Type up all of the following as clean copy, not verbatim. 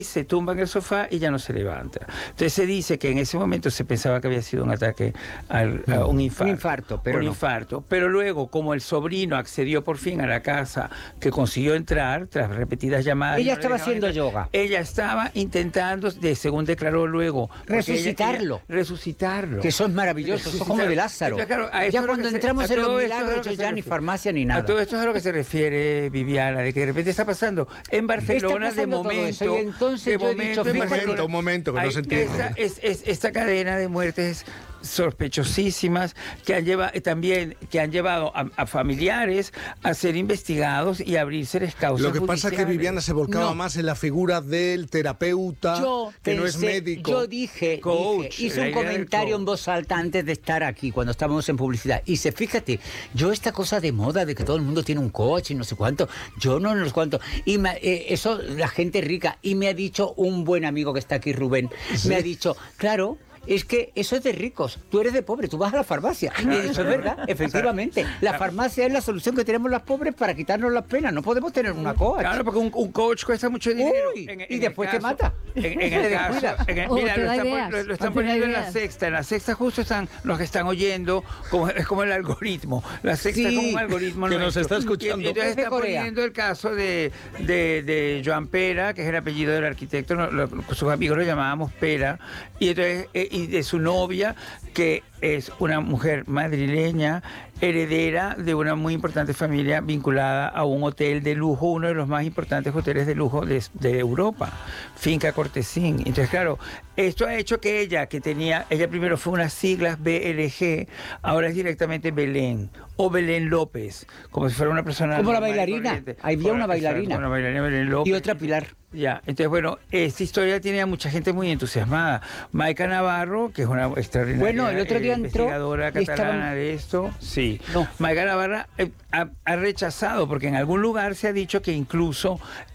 se tumba en el sofá y ya no se levanta. Entonces se dice que en ese momento se pensaba que había sido un ataque a un infarto. Un infarto, pero un no. infarto. Pero luego, como el sobrino accedió por fin a la casa, que consiguió entrar tras repetidas llamadas... Ella estaba haciendo yoga. Ella estaba intentando, según declaró luego... Resucitarlo. Resucitarlo. Que eso es maravilloso, eso es como de Lázaro. Entonces, claro, ya cuando entramos en los milagros, ya ni farmacia ni nada. A todo esto es a lo que se refiere Viviana, de que de repente está pasando en Barcelona de momento... Entonces yo he dicho, un momento, que no se entiende. Esta cadena de muertes sospechosísimas que han llevado a familiares a ser investigados y a abrirse causas. Lo que pasa es que Viviana se volcaba más en la figura del terapeuta, no es médico. Yo dije, hice un comentario en voz alta antes de estar aquí, cuando estábamos en publicidad. Y fíjate, yo esta cosa de moda de que todo el mundo tiene un coche y no sé cuánto, yo no sé cuánto. Y eso, la gente rica. Y me ha dicho un buen amigo que está aquí, Rubén, me ha dicho, claro, es que eso es de ricos, tú eres de pobre, tú vas a la farmacia. Y eso es verdad, efectivamente. La farmacia es la solución que tenemos las pobres para quitarnos las penas. No podemos tener una coach. Claro, porque un coach cuesta mucho dinero. Y después te mata. Mira, lo están poniendo en La Sexta. En La Sexta justo están los que están oyendo, es como el algoritmo. La Sexta es como un algoritmo que nos está escuchando. Y entonces están poniendo el caso de Joan Pera, que es el apellido del arquitecto. Sus amigos lo llamábamos Pera. Y entonces... y de su novia, que es una mujer madrileña, heredera de una muy importante familia vinculada a un hotel de lujo, uno de los más importantes hoteles de lujo de Europa, Finca Cortesín. Entonces, claro, esto ha hecho que ella primero fue unas siglas BLG, ahora es directamente Belén, o Belén López, como si fuera una persona... Como la bailarina, había una bailarina. Una bailarina Belén López. Y otra Pilar. Ya, entonces bueno, esta historia tiene a mucha gente muy entusiasmada. Maica Navarro, que es una extraordinaria el otro día investigadora catalana de esto, sí. No. Maica Navarro ha rechazado, porque en algún lugar se ha dicho que incluso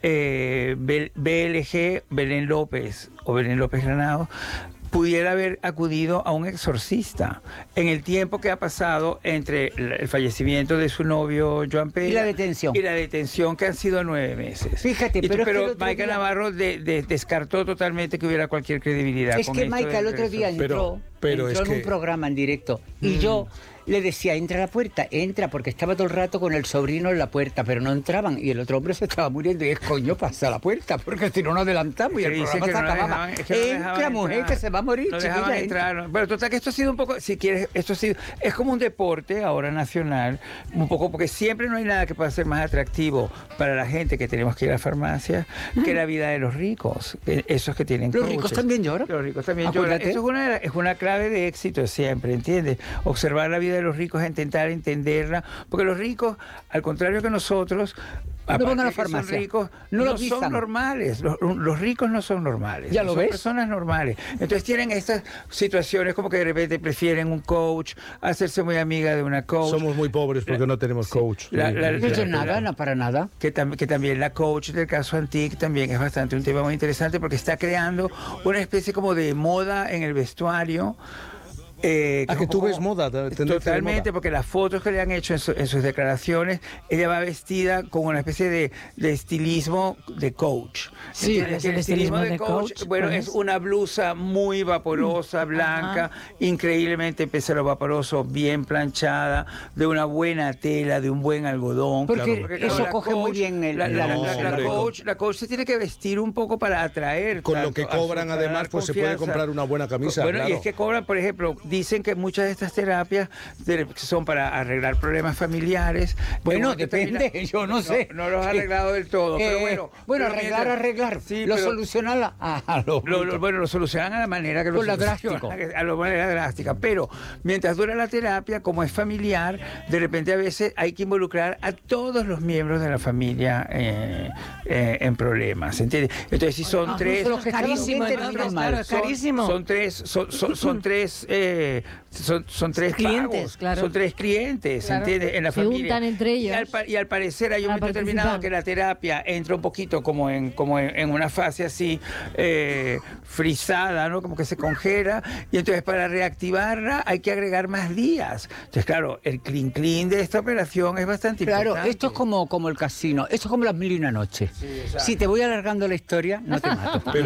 BLG, Belén López o Belén López Granado, pudiera haber acudido a un exorcista en el tiempo que ha pasado entre el fallecimiento de su novio Joan Pera y la detención. Que han sido 9 meses. Fíjate, pero Maica Navarro descartó totalmente que hubiera cualquier credibilidad. Es que Maica el otro día entró en un programa en directo y yo le decía, entra a la puerta, entra, porque estaba todo el rato con el sobrino en la puerta, pero no entraban, y el otro hombre se estaba muriendo, y es coño, pasa a la puerta, porque si no nos adelantamos, y el programa se acababa. Entra, mujer, que se va a morir, no dejaban entrar. Pero total, que esto ha sido un poco, si quieres, es como un deporte ahora nacional, un poco, porque siempre no hay nada que pueda ser más atractivo para la gente que tenemos que ir a la farmacia, que la vida de los ricos, esos que tienen Los ricos también lloran. Los ricos también lloran. Eso es una clave de éxito siempre, ¿entiendes? Observar la vida de los ricos es intentar entenderla, porque los ricos, al contrario que nosotros, no van a la farmacia, son ricos, no son normales. Los ricos no son normales. ¿Ya lo ves? Son personas normales. Entonces tienen estas situaciones como que de repente prefieren un coach, hacerse muy amiga de una coach. Somos muy pobres porque no tenemos coach. No para nada. Que también la coach del caso Antic también es bastante un tema muy interesante, porque está creando una especie como de moda en el vestuario. Que tú ves moda. Totalmente, moda. porque las fotos que le han hecho en sus declaraciones, ella va vestida con una especie de estilismo de coach. Sí, el estilismo de coach, bueno, es una blusa muy vaporosa, blanca, increíblemente pese a lo vaporoso, bien planchada, de una buena tela, de un buen algodón. Porque eso coge muy bien la coach se tiene que vestir un poco para atraer. Con lo que cobran, además, pues se puede comprar una buena camisa. Bueno, claro. y es que cobran, por ejemplo, dicen que muchas de estas terapias son para arreglar problemas familiares. Bueno, depende, yo no sé. No los ha arreglado del todo, pero bueno. Arreglar. Sí, lo solucionan lo solucionan a la manera que lo solucionan. A la manera drástica. Pero mientras dura la terapia, como es familiar, de repente a veces hay que involucrar a todos los miembros de la familia en problemas, ¿entiendes? Entonces, si son tres... Carísimo, son tres son tres clientes, pagos, claro. son tres clientes, Claro. ¿entiendes? En la Se familia. juntan entre ellos. Y al parecer hay un momento determinado que la terapia entra un poquito como en una fase así frisada, ¿no? Como que se congela, y entonces para reactivarla hay que agregar más días. Entonces, claro, el clean de esta operación es bastante importante. Claro, esto es como el casino, esto es como las 1001 noches. Sí, exacto. Si te voy alargando la historia, no te mato.